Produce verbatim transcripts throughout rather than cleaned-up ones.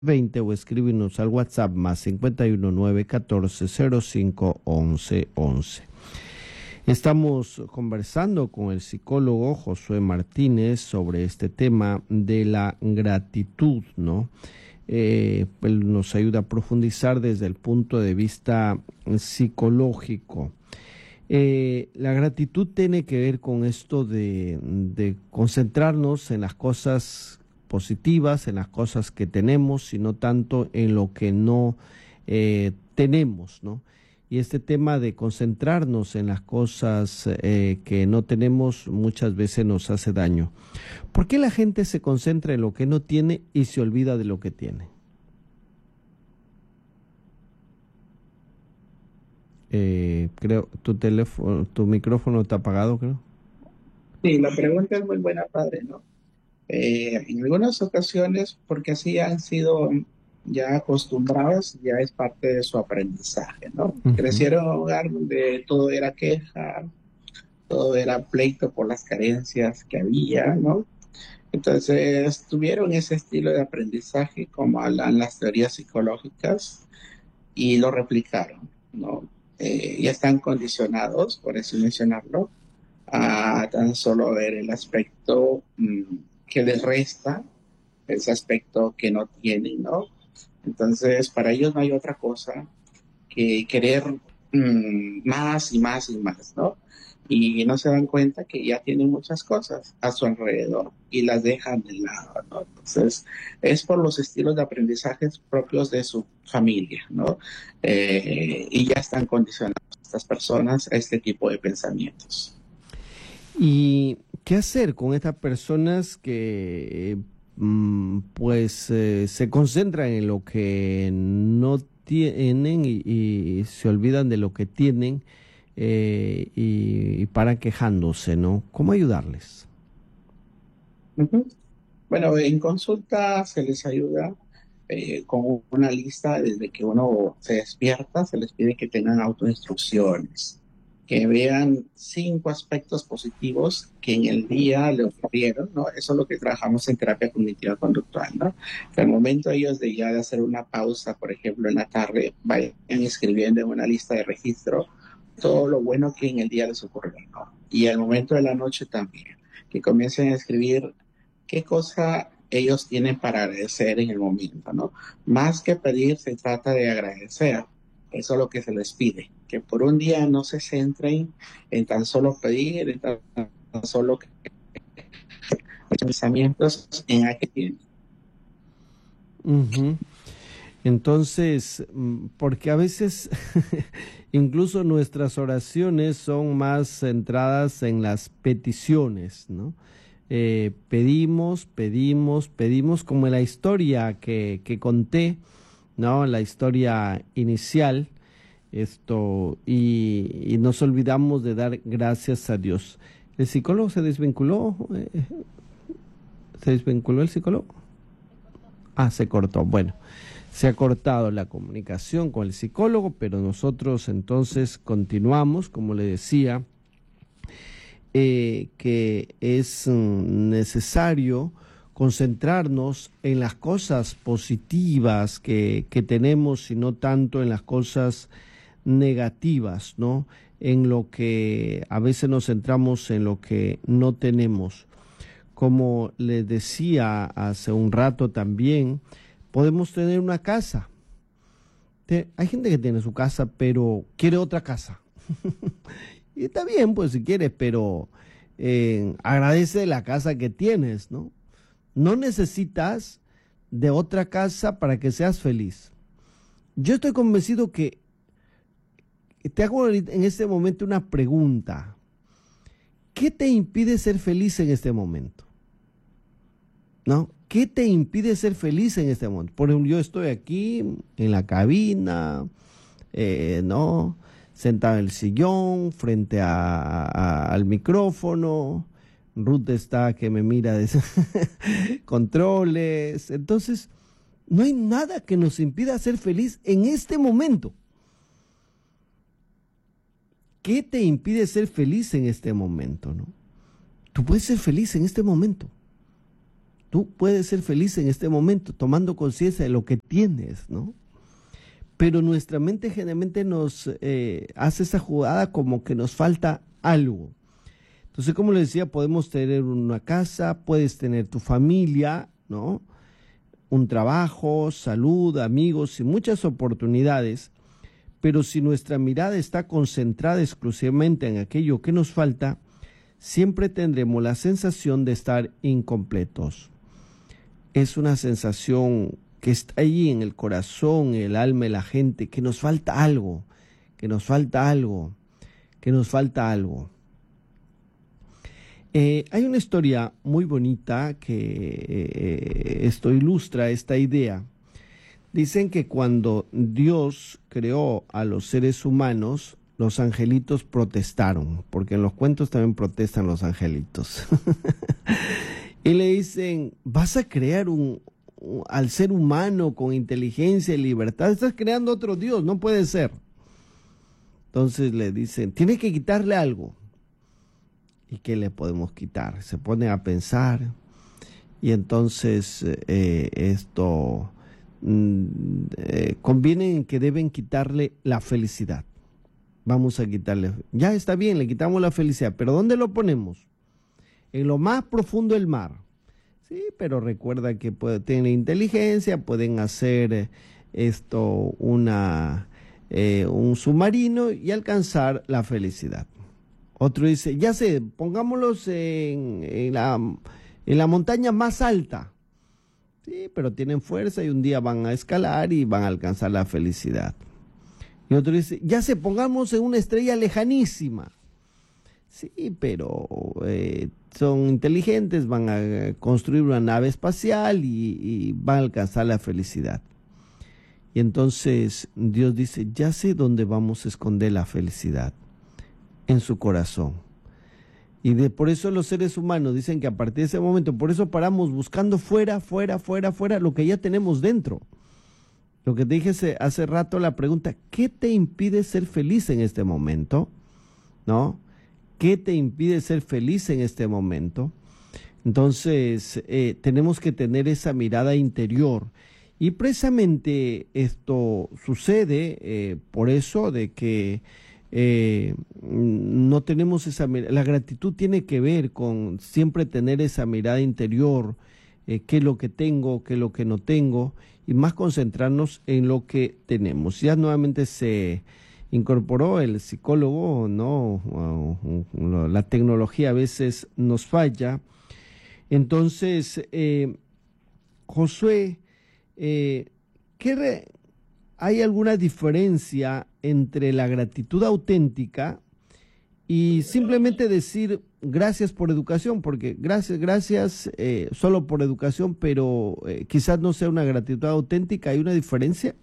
veinte o escríbenos al WhatsApp más cincuenta y uno nueve catorce cero cinco once once. Estamos conversando con el psicólogo Josué Martínez sobre este tema de la gratitud, ¿no? Eh, él nos ayuda a profundizar desde el punto de vista psicológico. Eh, la gratitud tiene que ver con esto de, de concentrarnos en las cosas positivas, en las cosas que tenemos, y no tanto en lo que no eh, tenemos, ¿no? Y este tema de concentrarnos en las cosas eh, que no tenemos muchas veces nos hace daño. ¿Por qué la gente se concentra en lo que no tiene y se olvida de lo que tiene? Eh, creo, tu teléfono, tu micrófono está apagado, creo. Sí, la pregunta es muy buena, padre, ¿no? Eh, en algunas ocasiones, porque así han sido ya acostumbrados, ya es parte de su aprendizaje, ¿no? Ujú. Crecieron en un hogar donde todo era queja, todo era pleito por las carencias que había, ¿no? Entonces tuvieron ese estilo de aprendizaje, como hablan las teorías psicológicas, y lo replicaron, ¿no? Eh, ya están condicionados, por así mencionarlo, a tan solo ver el aspecto mm, que les resta, ese aspecto que no tienen, ¿no? Entonces, para ellos no hay otra cosa que querer mm, más y más y más, ¿no? Y no se dan cuenta que ya tienen muchas cosas a su alrededor y las dejan de lado, ¿no? Entonces, es por los estilos de aprendizajes propios de su familia, ¿no? Eh, y ya están condicionadas estas personas a este tipo de pensamientos. ¿Y qué hacer con estas personas que mm, pues eh, se concentran en lo que no tienen y, y se olvidan de lo que tienen eh, y, y paran quejándose, ¿no? ¿Cómo ayudarles? Ujú. Bueno, en consulta se les ayuda eh, con una lista desde que uno se despierta, se les pide que tengan autoinstrucciones, que vean cinco aspectos positivos que en el día le ocurrieron, ¿no? Eso es lo que trabajamos en terapia cognitiva conductual, ¿no? Que al momento ellos de ya de hacer una pausa, por ejemplo, en la tarde, vayan escribiendo en una lista de registro todo lo bueno que en el día les ocurrió, ¿no? Y al momento de la noche también, que comiencen a escribir qué cosa ellos tienen para agradecer en el momento, ¿no? Más que pedir, se trata de agradecer. Eso es lo que se les pide, que por un día no se centren en tan solo pedir, en tan solo pensamientos en a que tienen. Ujú. Entonces, mm, porque a veces incluso nuestras oraciones son más centradas en las peticiones, ¿no? Eh, pedimos, pedimos, pedimos, como en la historia que, que conté, ¿no? La historia inicial, esto, y, y nos olvidamos de dar gracias a Dios. ¿El psicólogo se desvinculó? Eh, ¿Se desvinculó el psicólogo? Ah, se cortó. Bueno, se ha cortado la comunicación con el psicólogo, pero nosotros entonces continuamos, como le decía, eh, que es mm, necesario concentrarnos en las cosas positivas que, que tenemos y no tanto en las cosas negativas, ¿no? En lo que a veces nos centramos en lo que no tenemos. Como les decía hace un rato también, podemos tener una casa. Te- hay gente que tiene su casa, pero quiere otra casa. Y está bien, pues si quieres, pero eh, agradece la casa que tienes, ¿no? No necesitas de otra casa para que seas feliz. Yo estoy convencido que te hago ahorita- en este momento una pregunta. ¿Qué te impide ser feliz en este momento? ¿No? ¿Qué te impide ser feliz en este momento? Por ejemplo, yo estoy aquí en la cabina, eh, ¿no? Sentado en el sillón, frente a- a- al micrófono. Ruth está que me mira de controles. Entonces, no hay nada que nos impida ser feliz en este momento. ¿Qué te impide ser feliz en este momento, no? Tú puedes ser feliz en este momento. Tú puedes ser feliz en este momento, tomando conciencia de lo que tienes, ¿no? Pero nuestra mente generalmente nos eh, hace esa jugada como que nos falta algo. Entonces, como les decía, podemos tener una casa, puedes tener tu familia, ¿no? Un trabajo, salud, amigos y muchas oportunidades. Pero si nuestra mirada está concentrada exclusivamente en aquello que nos falta, siempre tendremos la sensación de estar incompletos. Es una sensación que está allí en el corazón, el alma de la gente, que nos falta algo, que nos falta algo, que nos falta algo. Eh, hay una historia muy bonita que eh, esto ilustra esta idea. Dicen que cuando Dios creó a los seres humanos, los angelitos protestaron, porque en los cuentos también protestan los angelitos. Y le dicen, vas a crear un, un, al ser humano con inteligencia y libertad, estás creando otro Dios, no puede ser. Entonces le dicen, tienes que quitarle algo. ¿Y qué le podemos quitar? Se ponen a pensar y entonces eh, esto mm, eh, conviene en que deben quitarle la felicidad. Vamos a quitarle, ya está bien, le quitamos la felicidad, pero ¿dónde lo ponemos? En lo más profundo del mar. Sí, pero recuerda que puede tener inteligencia, pueden hacer esto una eh, un submarino y alcanzar la felicidad. Otro dice, ya sé, pongámoslos en, en, la, en la montaña más alta. Sí, pero tienen fuerza y un día van a escalar y van a alcanzar la felicidad. Y otro dice, ya sé, pongamos en una estrella lejanísima. Sí, pero eh, son inteligentes, van a construir una nave espacial y, y van a alcanzar la felicidad. Y entonces Dios dice, ya sé dónde vamos a esconder la felicidad, en su corazón. Y de, por eso los seres humanos dicen que a partir de ese momento, por eso paramos buscando fuera, fuera, fuera, fuera, lo que ya tenemos dentro. Lo que te dije hace, hace rato, la pregunta, ¿qué te impide ser feliz en este momento? ¿No? ¿Qué te impide ser feliz en este momento? Entonces, eh, tenemos que tener esa mirada interior. Y precisamente esto sucede eh, por eso de que eh, no tenemos esa mirada. La gratitud tiene que ver con siempre tener esa mirada interior, eh, qué es lo que tengo, qué es lo que no tengo, y más concentrarnos en lo que tenemos. Ya nuevamente se incorporó el psicólogo, ¿no? La tecnología a veces nos falla. Entonces, eh, Josué, eh, ¿qué re- ¿hay alguna diferencia entre la gratitud auténtica y simplemente decir gracias por educación? Porque gracias, gracias eh, solo por educación, pero eh, quizás no sea una gratitud auténtica. ¿Hay una diferencia?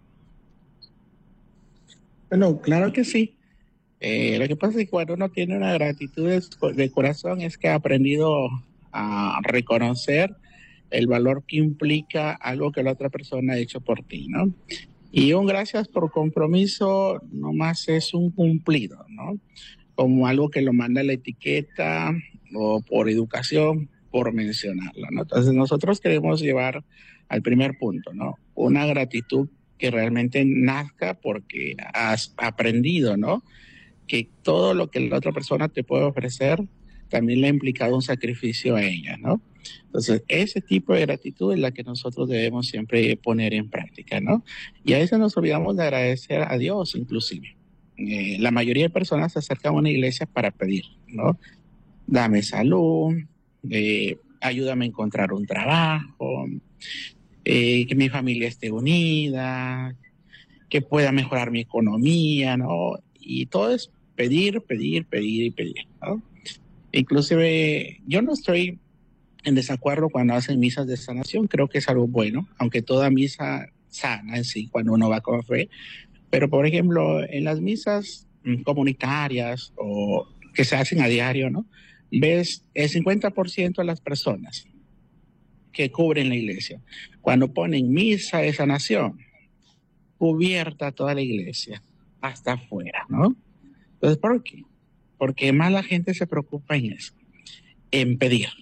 Bueno, claro que sí. Eh, lo que pasa es que cuando uno tiene una gratitud de, de corazón es que ha aprendido a reconocer el valor que implica algo que la otra persona ha hecho por ti, ¿no? Y un gracias por compromiso nomás es un cumplido, ¿no? Como algo que lo manda la etiqueta o por educación, por mencionarlo, ¿no? Entonces nosotros queremos llevar al primer punto, ¿no? Una gratitud que realmente nazca porque has aprendido, ¿no? Que todo lo que la otra persona te puede ofrecer también le ha implicado un sacrificio a ella, ¿no? Entonces, ese tipo de gratitud es la que nosotros debemos siempre poner en práctica, ¿no? Y a veces nos olvidamos de agradecer a Dios, inclusive. Eh, la mayoría de personas se acercan a una iglesia para pedir, ¿no? Dame salud, eh, ayúdame a encontrar un trabajo, eh, que mi familia esté unida, que pueda mejorar mi economía, ¿no? Y todo es pedir, pedir, pedir y pedir, ¿no? Inclusive yo no estoy en desacuerdo cuando hacen misas de sanación, creo que es algo bueno, aunque toda misa sana en sí cuando uno va con fe, pero por ejemplo en las misas comunitarias o que se hacen a diario, ¿no? Ves el cincuenta por ciento de las personas que cubren la iglesia, cuando ponen misa de sanación, cubierta toda la iglesia, hasta afuera, ¿no? Entonces, ¿por qué? Porque más la gente se preocupa en eso, en pedir.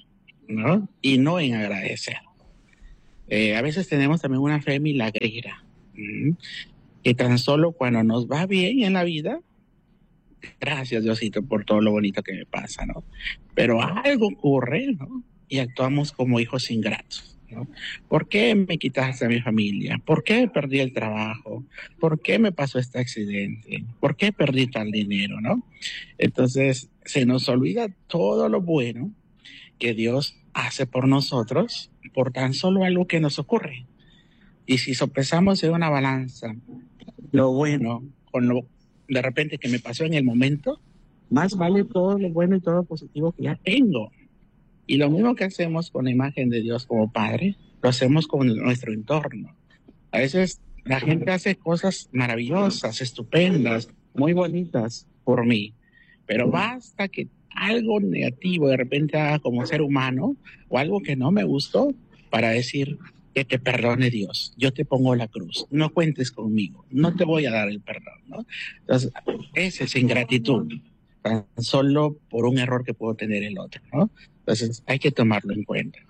¿no? Y no en agradecer. Eh, a veces tenemos también una fe milagrera, ¿m? Que tan solo cuando nos va bien en la vida, gracias Diosito por todo lo bonito que me pasa, ¿no? Pero algo ocurre, ¿no? Y actuamos como hijos ingratos, ¿no? ¿Por qué me quitaste a mi familia? ¿Por qué perdí el trabajo? ¿Por qué me pasó este accidente? ¿Por qué perdí tal dinero, no? Entonces, se nos olvida todo lo bueno que Dios hace por nosotros por tan solo algo que nos ocurre. Y si sopesamos en una balanza lo bueno con lo de repente que me pasó en el momento, más vale todo lo bueno y todo lo positivo que ya tengo. Y lo mismo que hacemos con la imagen de Dios como Padre, lo hacemos con nuestro entorno. A veces la gente hace cosas maravillosas, estupendas, muy bonitas por mí, pero basta que algo negativo de repente haga como ser humano o algo que no me gustó para decir que te perdone Dios. Yo te pongo la cruz, no cuentes conmigo, no te voy a dar el perdón, ¿no? Entonces, esa es ingratitud, tan solo por un error que puedo tener el otro, ¿no? Entonces, hay que tomarlo en cuenta.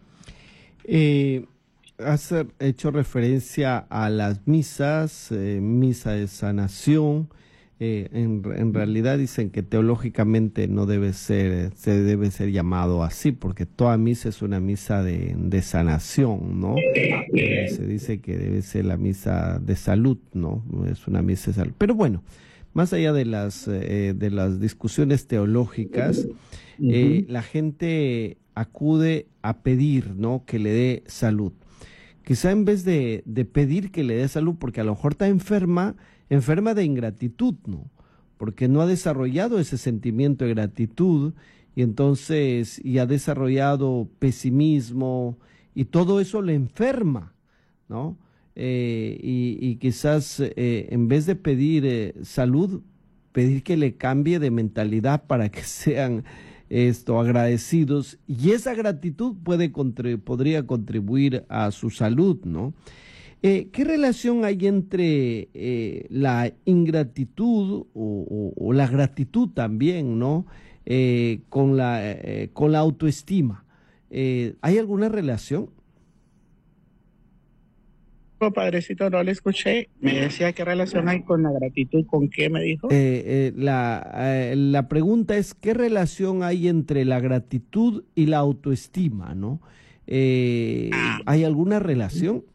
Eh, has hecho referencia a las misas, eh, misa de sanación. Eh, en, en realidad dicen que teológicamente no debe ser, se debe ser llamado así, porque toda misa es una misa de, de sanación, ¿no? Eh, se dice que debe ser la misa de salud, ¿no? Es una misa de salud. Pero bueno, más allá de las, eh, de las discusiones teológicas, eh, Uh-huh. la gente acude a pedir, ¿no? Que le dé salud. Quizá en vez de, de pedir que le dé salud, porque a lo mejor está enferma, enferma de ingratitud, ¿no? Porque no ha desarrollado ese sentimiento de gratitud y entonces, y ha desarrollado pesimismo y todo eso le enferma, ¿no? Eh, y, y quizás eh, en vez de pedir eh, salud, pedir que le cambie de mentalidad para que sean esto agradecidos y esa gratitud puede contribu podría contribuir a su salud, ¿no? Eh, ¿qué relación hay entre eh, la ingratitud o, o, o, la gratitud también, ¿no? Eh, con la eh, con la autoestima. Eh, ¿hay alguna relación? Padrecito, no le escuché. Me decía qué relación hay con la gratitud. ¿Con qué me dijo? Eh, eh, la, eh, la pregunta es, ¿qué relación hay entre la gratitud y la autoestima, ¿no? Eh, Ah, ¿hay alguna relación?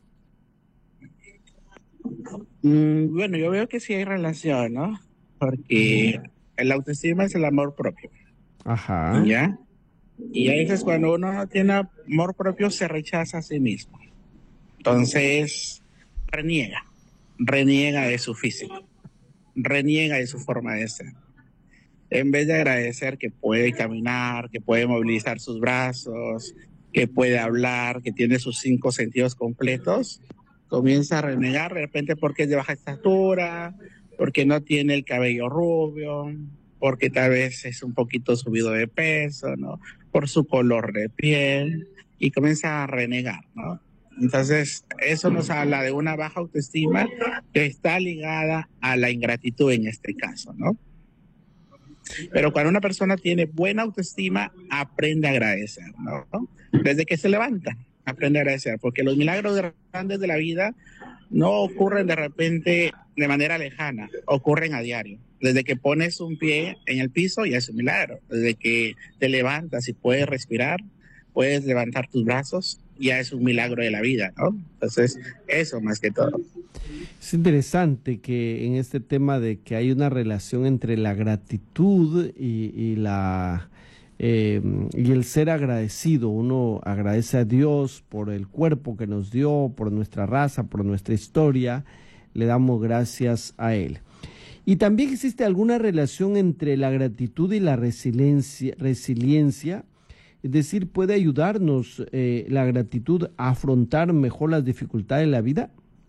mm, bueno, yo veo que sí hay relación, ¿no? Porque el autoestima es el amor propio, Ajá. ¿ya? Y a veces cuando uno no tiene amor propio se rechaza a sí mismo. Entonces, reniega, reniega de su físico, reniega de su forma de ser. En vez de agradecer que puede caminar, que puede movilizar sus brazos, que puede hablar, que tiene sus cinco sentidos completos, comienza a renegar de repente porque es de baja estatura, porque no tiene el cabello rubio, porque tal vez es un poquito subido de peso, ¿no? Por su color de piel, y comienza a renegar, ¿no? Entonces, eso nos habla de una baja autoestima que está ligada a la ingratitud en este caso, ¿no? Pero cuando una persona tiene buena autoestima, aprende a agradecer, ¿no? Desde que se levanta, aprende a agradecer, porque los milagros grandes de la vida no ocurren de repente de manera lejana, ocurren a diario. Desde que pones un pie en el piso ya es un milagro. Desde que te levantas y puedes respirar, puedes levantar tus brazos, ya es un milagro de la vida, ¿no? Entonces, eso más que todo. Es interesante que en este tema de que hay una relación entre la gratitud y, y la eh, y el ser agradecido. Uno agradece a Dios por el cuerpo que nos dio, por nuestra raza, por nuestra historia. Le damos gracias a Él. Y también existe alguna relación entre la gratitud y la resiliencia, resiliencia. Es decir, ¿puede ayudarnos eh, la gratitud a afrontar mejor las dificultades de la vida?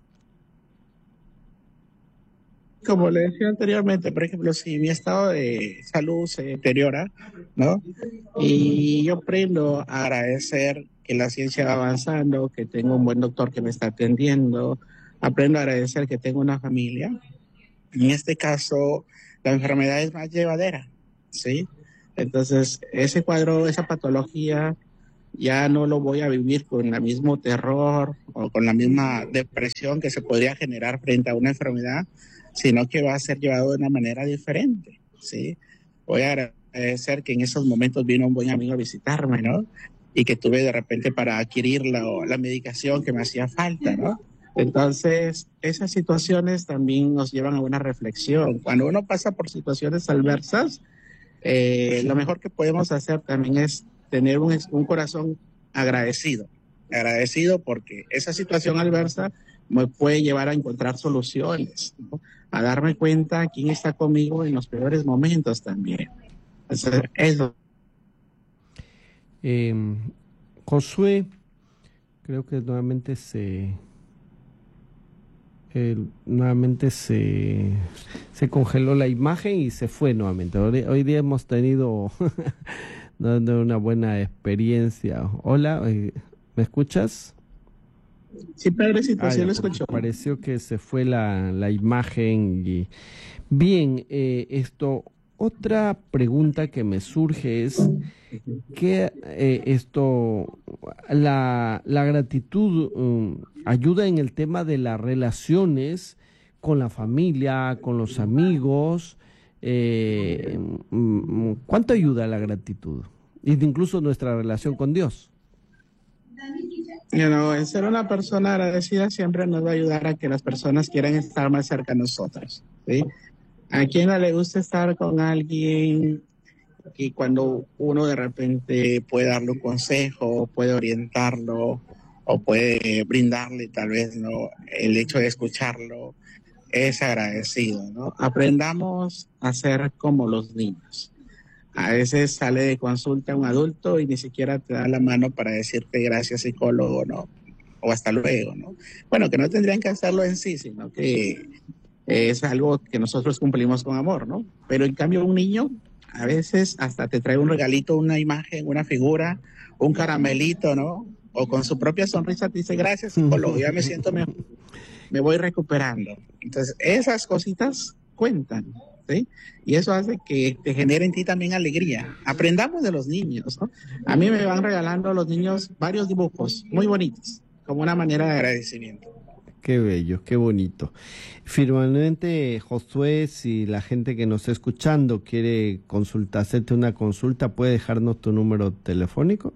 Como le decía anteriormente, por ejemplo, si mi estado de salud se deteriora, ¿no? Y yo aprendo a agradecer que la ciencia va avanzando, que tengo un buen doctor que me está atendiendo, aprendo a agradecer que tengo una familia. En este caso, la enfermedad es más llevadera, ¿sí? Entonces, ese cuadro, esa patología ya no lo voy a vivir con el mismo terror o con la misma depresión que se podría generar frente a una enfermedad, sino que va a ser llevado de una manera diferente, ¿sí? Voy a agradecer que en esos momentos vino un buen amigo a visitarme, ¿no? Y que tuve de repente para adquirir la, la medicación que me hacía falta, ¿no? Entonces, esas situaciones también nos llevan a una reflexión. Cuando uno pasa por situaciones adversas, eh, lo mejor que podemos hacer también es tener un, un corazón agradecido, agradecido porque esa situación adversa me puede llevar a encontrar soluciones, ¿no? A darme cuenta quién está conmigo en los peores momentos también. Entonces, eso. Eh, Josué, creo que nuevamente se... Eh, nuevamente se, se congeló la imagen y se fue nuevamente. Hoy, hoy día hemos tenido una buena experiencia. Hola, eh, ¿me escuchas? Sí, padrecito, Ah, sí ya, lo escucho. pareció que se fue la, la imagen. Y... Bien, eh, esto, otra pregunta que me surge es que eh, esto, la, la gratitud um, ayuda en el tema de las relaciones con la familia, con los amigos. Eh, mm, ¿Cuánto ayuda la gratitud? Incluso nuestra relación con Dios. You know, el ser una persona agradecida siempre nos va a ayudar a que las personas quieran estar más cerca de nosotros, ¿sí? ¿A quién no le gusta estar con alguien y cuando uno de repente puede darle un consejo, puede orientarlo o puede brindarle tal vez, ¿no?, el hecho de escucharlo es agradecido, ¿no? Aprendamos a ser como los niños. A veces sale de consulta un adulto y ni siquiera te da la mano para decirte gracias, psicólogo, ¿no? O hasta luego, ¿no? Bueno, que no tendrían que hacerlo en sí, sino que es algo que nosotros cumplimos con amor, ¿no? Pero en cambio un niño a veces hasta te trae un regalito, una imagen, una figura, un caramelito, ¿no? O con su propia sonrisa te dice gracias, psicólogo, ya me siento mejor, me voy recuperando. Entonces esas cositas cuentan, ¿sí? Y eso hace que te genere en ti también alegría. Aprendamos de los niños, ¿no? A mí me van regalando los niños varios dibujos muy bonitos, como una manera de agradecimiento. Qué bello, qué bonito. Finalmente, Josué, si la gente que nos está escuchando quiere consultar, hacerte una consulta, ¿puede dejarnos tu número telefónico?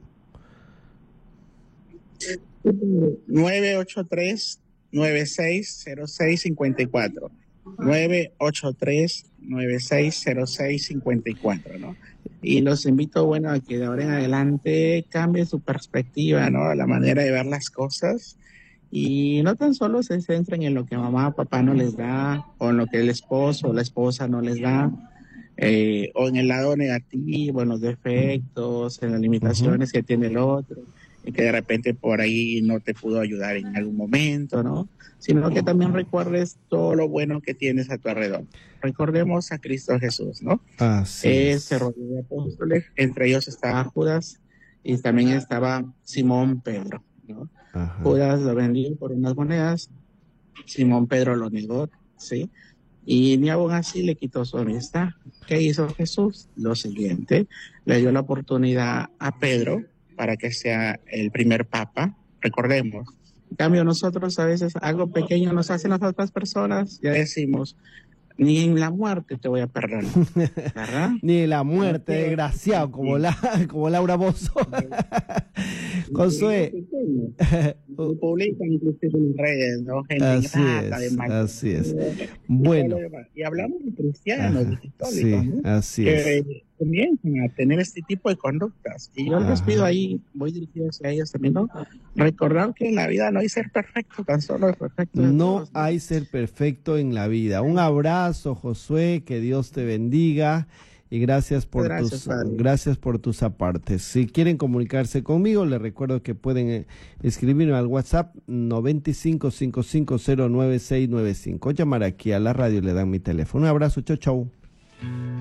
nueve ocho tres, nueve seis cero seis cinco cuatro. nueve ocho tres, nueve seis cero seis cinco cuatro, ¿no? Y los invito, bueno, a que de ahora en adelante cambie su perspectiva, ¿no? La manera de ver las cosas. Y no tan solo se centren en lo que mamá o papá no les da, o en lo que el esposo o la esposa no les da, eh, o en el lado negativo, en los defectos, en las limitaciones uh-huh. que tiene el otro, y que de repente por ahí no te pudo ayudar en algún momento, ¿no? Sino que también recuerdes todo lo bueno que tienes a tu alrededor. Recordemos a Cristo Jesús, ¿no? Así es. Se rodeó de apóstoles, entre ellos estaba Judas y también estaba Simón Pedro, ¿no? Ajá. Judas lo vendió por unas monedas, Simón Pedro lo negó, ¿sí? Y ni aún así le quitó su amistad. ¿Qué hizo Jesús? Lo siguiente, le dio la oportunidad a Pedro para que sea el primer papa, recordemos. En cambio, nosotros a veces algo pequeño nos hacen las otras personas, ya decimos, ni en la muerte te voy a perdonar, ¿verdad? Ni en la muerte, no, desgraciado, como, la, como Laura Bozzo. Josué. Publican inclusive en redes, ¿no? Gente así grata, es, de así es. Bueno. Y hablamos de cristianos, Ajá, de católicos, sí, ¿no? así que es. comienzan a tener este tipo de conductas. Y yo Ajá. les pido ahí, voy dirigido hacia ellos también, ¿no? Recordar que en la vida no hay ser perfecto, tan solo es perfecto. No todos, ¿no? hay ser perfecto en la vida. Un abrazo, Josué, que Dios te bendiga. Y gracias por gracias, tus padre. gracias por tus apartes. Si quieren comunicarse conmigo, les recuerdo que pueden eh, escribirme al WhatsApp noventa y cinco cincuenta y cinco cero nueve seis nueve cinco. Llamar aquí a la radio, le dan mi teléfono. Un abrazo, chau, chau.